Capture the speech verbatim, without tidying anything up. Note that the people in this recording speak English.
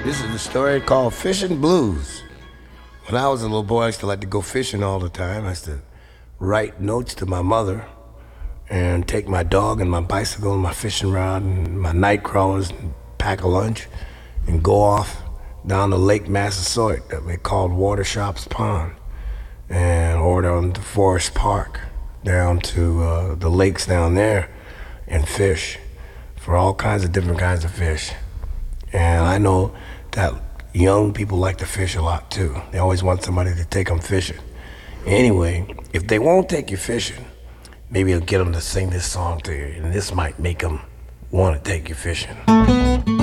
This is a story called Fishing Blues. When I was a little boy, I used to like to go fishing all the time. I used to write notes to my mother and take my dog and my bicycle and my fishing rod and my night crawlers and pack a lunch and go off down to Lake Massasoit that we called Watershops Pond, and or down to Forest Park, down to uh, the lakes down there, and fish for all kinds of different kinds of fish. And I know that young people like to fish a lot too. They always want somebody to take them fishing. Anyway, if they won't take you fishing, maybe I'll get them to sing this song to you, and this might make them want to take you fishing.